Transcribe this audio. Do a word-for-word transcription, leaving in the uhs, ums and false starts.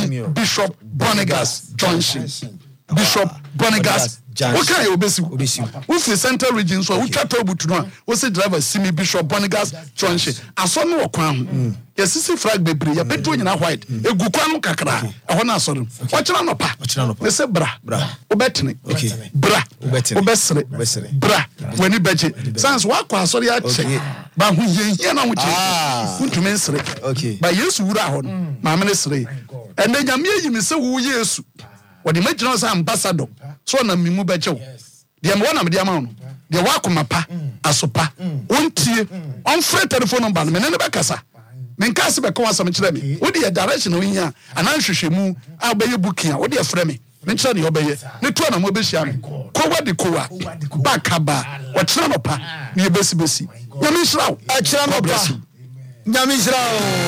Bishop Bonigas Junction. Bishop Bonigas. Okay, obesi. Who the central region so we chat to no. We say driver see Bishop Bonigas Junction. Aso no okwan. Yes, see flag bebre. Ya petrol nyina white. Egu kwan kakra. Eho na aso no. Ochira no pa. We say bra. Bra. Obetene. Okay. Bra. Obetene. Obesere. Obesere. Bra. Weni beje. Sans wa kwa aso ya che. Ba hu ye na hu che. Untumi nsere. Okay. Ba Yesu wura ho no. Ma me sere. Ende nyame yi me se wo Yesu. Wadi majina sa ambassador so na mimu bechew de am wona me de ama no de wakoma pa asopa ontie on free telephone number me ne be kasa me nka se be ko asam kire me wo de direction wo hia anan hwehwemu a be ye booking a wo de frɛ me me kire ne obeye ne to na mo be hia me ko wadi ko wa bakaba wo kire no pa ne be si besi nyame hira wo a kire no pa nyame hira wo